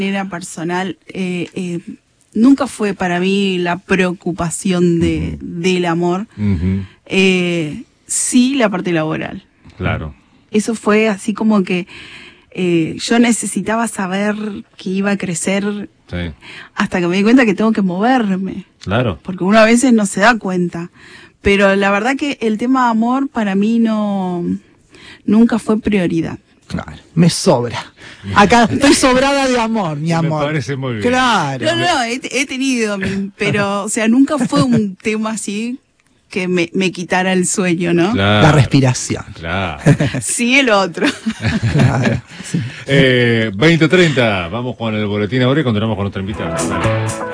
manera personal, nunca fue para mí la preocupación del amor, sí la parte laboral. Claro. Eso fue así como que yo necesitaba saber que iba a crecer, Sí. hasta que me di cuenta que tengo que moverme. Claro. Porque uno a veces no se da cuenta. Pero la verdad que el tema amor para mí nunca fue prioridad. Claro, me sobra. Acá estoy sobrada de amor, mi amor. Me parece muy bien. Claro. No, he tenido, pero, o sea, nunca fue un tema así que me quitara el sueño, ¿no? Claro. La respiración. Claro. Sí, el otro. Claro, sí. 20:30, vamos con el boletín ahora y continuamos con otra invitada. Dale.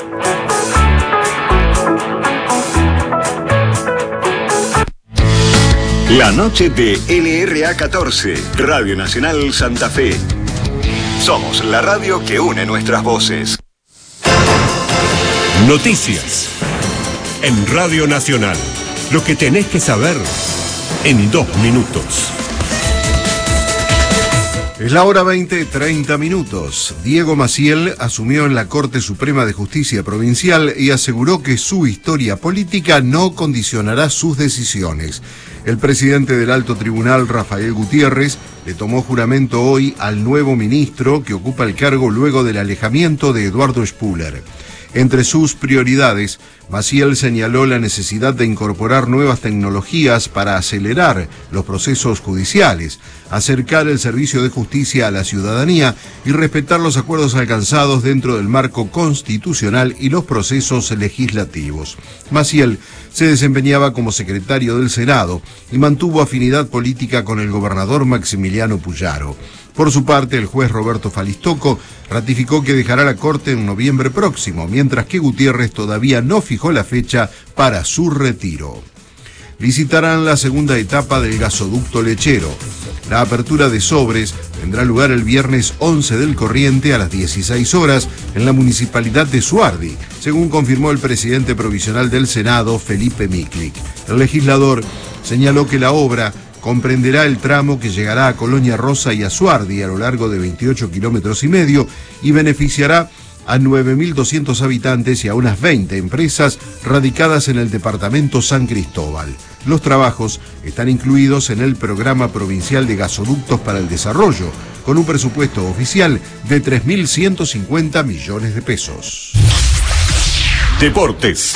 La noche de LRA 14, Radio Nacional Santa Fe. Somos la radio que une nuestras voces. Noticias. En Radio Nacional. Lo que tenés que saber en 2 minutos. Es la hora 20:30. Diego Maciel asumió en la Corte Suprema de Justicia Provincial y aseguró que su historia política no condicionará sus decisiones. El presidente del Alto Tribunal, Rafael Gutiérrez, le tomó juramento hoy al nuevo ministro que ocupa el cargo luego del alejamiento de Eduardo Spuller. Entre sus prioridades, Maciel señaló la necesidad de incorporar nuevas tecnologías para acelerar los procesos judiciales, acercar el servicio de justicia a la ciudadanía y respetar los acuerdos alcanzados dentro del marco constitucional y los procesos legislativos. Maciel se desempeñaba como secretario del Senado y mantuvo afinidad política con el gobernador Maximiliano Puyaro. Por su parte, el juez Roberto Falistoco ratificó que dejará la Corte en noviembre próximo, mientras que Gutiérrez todavía no fijó la fecha para su retiro. Licitarán la segunda etapa del gasoducto lechero. La apertura de sobres tendrá lugar el viernes 11 del corriente a las 16 horas en la municipalidad de Suardi, según confirmó el presidente provisional del Senado, Felipe Miklik. El legislador señaló que la obra comprenderá el tramo que llegará a Colonia Rosa y a Suardi a lo largo de 28,5 kilómetros y beneficiará a 9.200 habitantes y a unas 20 empresas radicadas en el departamento San Cristóbal. Los trabajos están incluidos en el Programa Provincial de Gasoductos para el Desarrollo, con un presupuesto oficial de 3.150 millones de pesos. Deportes.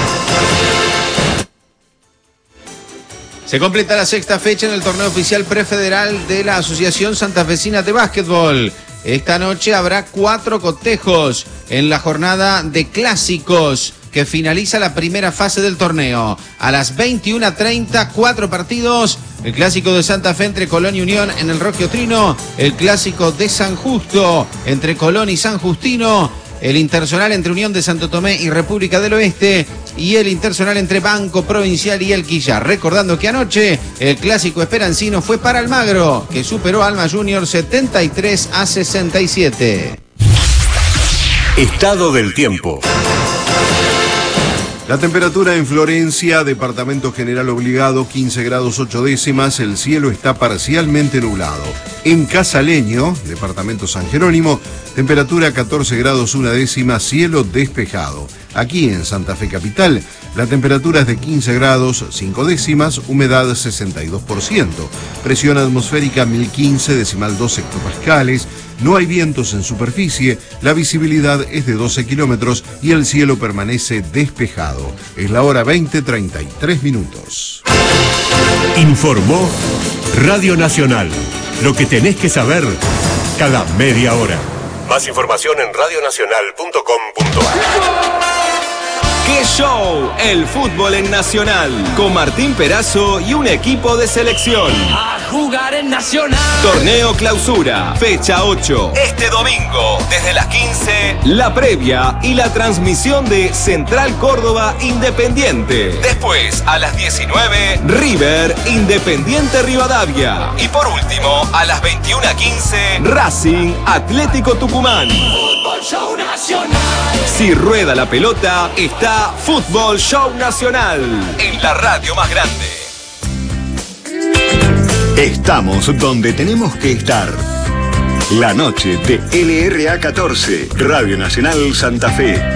Se completa la sexta fecha en el torneo oficial prefederal de la Asociación Santafesina de Básquetbol. Esta noche habrá 4 cotejos en la jornada de clásicos que finaliza la primera fase del torneo. A las 21:30, 4 partidos. El clásico de Santa Fe entre Colón y Unión en el Roque Otrino. El clásico de San Justo entre Colón y San Justino. El interzonal entre Unión de Santo Tomé y República del Oeste. Y el interzonal entre Banco Provincial y El Quillar. Recordando que anoche el clásico esperancino fue para Almagro, que superó a Alma Junior 73-67. Estado del tiempo. La temperatura en Florencia, departamento general obligado, 15 grados 8 décimas, el cielo está parcialmente nublado. En Casaleño, departamento San Jerónimo, temperatura 14 grados 1 décima, cielo despejado. Aquí en Santa Fe Capital, la temperatura es de 15 grados 5 décimas, humedad 62%, presión atmosférica 1015 decimal 2 hectopascales, no hay vientos en superficie, la visibilidad es de 12 kilómetros y el cielo permanece despejado. Es la hora 20:33. Informó Radio Nacional. Lo que tenés que saber cada media hora. Más información en radionacional.com.ar. ¡Qué show! El fútbol en Nacional, con Martín Perazo y un equipo de selección. A jugar en Nacional. Torneo Clausura, fecha 8. Este domingo, desde las 15, la previa y la transmisión de Central Córdoba Independiente. Después, a las 19, River Independiente Rivadavia. Y por último, a las 21:15, Racing Atlético Tucumán. Fútbol Show Nacional. Si rueda la pelota, está Fútbol Show Nacional, en la radio más grande. Estamos donde tenemos que estar. La noche de LRA 14, Radio Nacional Santa Fe.